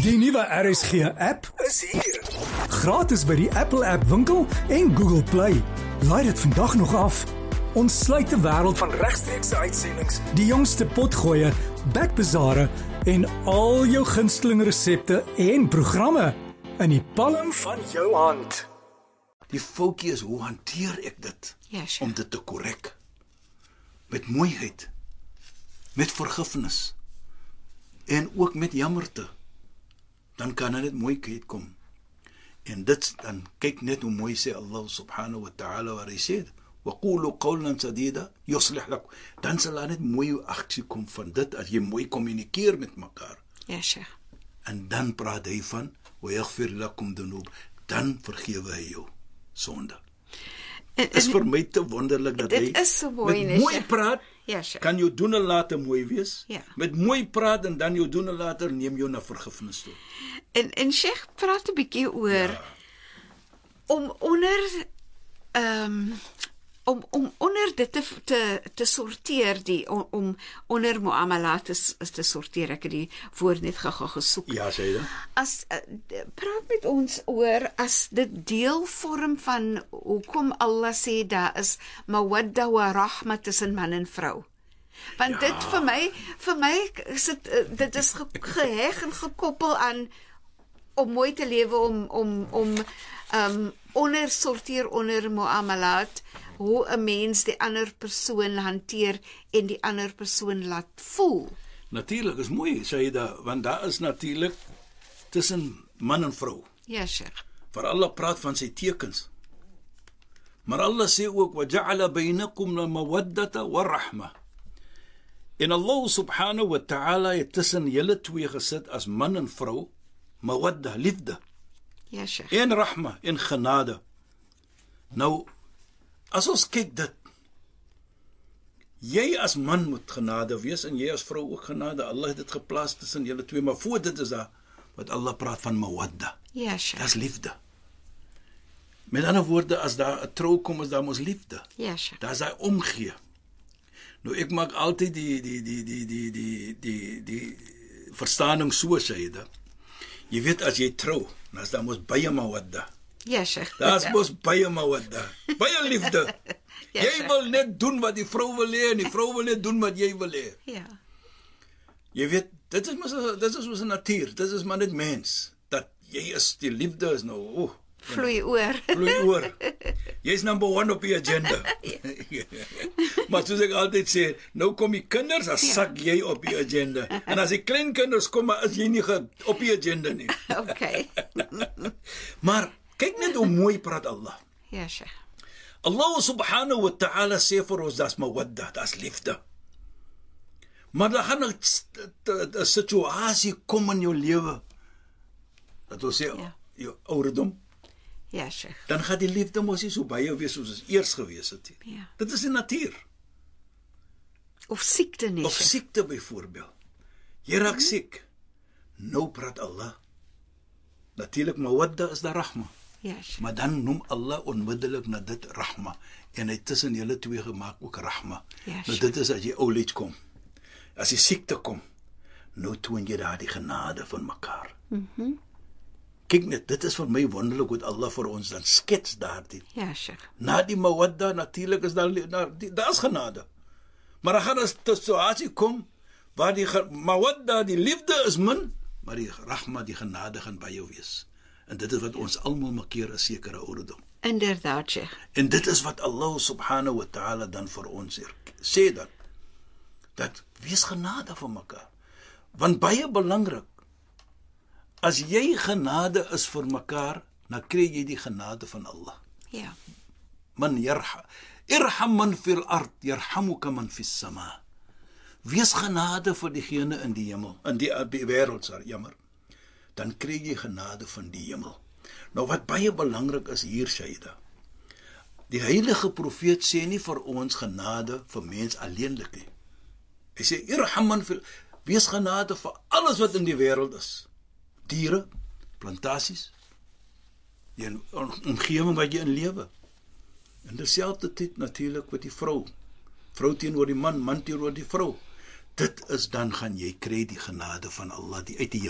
Die nuwe RSG app is hier. Gratis by die Apple App Winkel en Google Play. Laai dit vandag nog af. Ons sluit die wêreld van regstreekse uitsendings, die jongste potgoeie, backbazare en al jou gunsteling resepte en programme in die palm van jou hand. Die foutjie is, hoe hanteer ek dit? Ja, sure. Om dit te korrek. Met mooiheid. Met vergifnis. En ook met jammerte. Dan kan dit mooiheid kom. En dit, dan kyk net hoe mooi sê Allah subhanahu wa ta'ala waar hy sê, وَقُولُوا قَوْلًا سَدِيدًا يُصْلِحْ لَكُمْ. Dan sal daar net mooi aksie kom van dit, as jy mooi kommunikeer met mekaar. Ja, Sheikh. En dan praat hy van, وَيَغْفِرْ لَكُمْ ذُنُوبَ. Dan vergewe hy jou sonde. Het is vir my te wonderlik dat hy is so mooi, met mooi praat, ja, Sheikh. kan jou doen en later mooi wees. Ja. Met mooi praat en dan jou doen en later neem jou na vergifnis toe. En Sheikh praat 'n bietjie oor om onder dit te sorteer, om onder muamalat te sorteer. Ek het die woord net gou gesoek. Ja, sê jy. As praat met ons oor as dit deel vorm van hoekom Allah sê daar is mawadda wa rahma tussen man en vrou. Want dit vir my is dit is geheg en gekoppel aan om mooi te lewe, om sorteer onder muamalat, hoe 'n mens die ander persoon hanteer en die ander persoon laat voel. Natuurlik is mooi, sê jy daar, want daar is natuurlik tussen man en vrou. Ja, Sheikh. Vir Allah praat van sy tekens. Maar Allah sê ook, وَجَعَلَ بَيْنَكُمْ الْمَوَدَّةَ وَالرَّحْمَةَ. En Allah subhanahu wa ta'ala het tussen julle twee gesit as man en vrou, mawadda, liefde. Ja, Sheikh. En rahma, en genade. Nou, as ons kyk dit, jy as man moet genade wees, en jy as vrou ook genade. Allah het dit geplaas tussen julle twee, maar voor dit is daar, wat Allah praat van mawadda. Ja, Sheikh. Dat is liefde. Met ander woorde, as daar 'n trou kom, is daar mos liefde. Ja, Sheikh. Daar is daar omgee. Nou, ek maak altyd die verstaaning so, sê jy dat. Jy weet, as jy trou, dan is daar mos baie mawadda. Ja, Sheikh. Daar is mos baie mawadda. Baie liefde. Ja, Jy Sheikh. wil net doen wat die vrou wil hê, en die vrou wil net doen wat jy wil hê. Ja. Jy weet, dit is mos 'n natuur, dit is maar net mens. Dat jy is, die liefde is nou, Vloei oor. vloei oor. Jy's number 1 op die agenda. Maar soos ek altyd sê, nou kom die kinders, as sak jy op die agenda. En as die klein kinders kom, maar is jy nie op die agenda nie. Okay. Maar kyk net hoe mooi praat Allah. Ja, Sheikh. Allah subhanahu wa ta'ala sê vir ons, das mawadda, das liefde. Maar daar gaan 'n situasie kom in jou lewe, dat ons sê, jou ouderdom, Ja, Sheikh. dan gaan die liefde mos nie so baie wees soos het eers gewees het. Ja. Dit is die natuur. Of siekte nie. Of Sheikh. siekte byvoorbeeld. Jy raak siek. Nou praat Allah. Natuurlik mawadda is daar rahma. Ja, Sheikh. Maar dan noem Allah onmiddellik na dit rahma. En hy tussen julle twee gemaak ook rahma. Ja, Nou Sheikh. dit is as jy oud age kom. As die siekte kom, nou toon jy daar die genade van mekaar. Kyk net, dit is vir my wonderlik hoe Allah vir ons dan skets daardie. Ja, Sheikh. Na die mawadda, natuurlik is daar is genade. Maar dan gaan 'n situasie kom waar die mawadda, die liefde is min, maar die rahma, die genade gaan by jou wees. En dit is wat ons almal makeer 'n sekere ouderdom. Inderdaad, Sheikh. En dit is wat Allah subhanahu wa ta'ala dan vir ons sê dat wees genade vir mekaar. Want baie belangrik, as jy genade is vir mekaar, dan kry jy die genade van Allah. Ja. Man irham man fil ard yarhamuka man fis sama. Wees genade vir diegene in die hemel, in die wêreld, jammer. Dan kry jy genade van die hemel. Nou wat baie belangrik is hier, Shaida. Die heilige profeet sê nie vir ons genade vir mens alleenlik nie. Hy sê irham man fil, wees genade vir alles wat in die wêreld is. Diere, plantasies, die omgewing wat jy in lewe. En dieselfde tyd natuurlik met die vrou teenoor die man, man teenoor die vrou. Dit is dan gaan jy kry die genade van Allah die uit die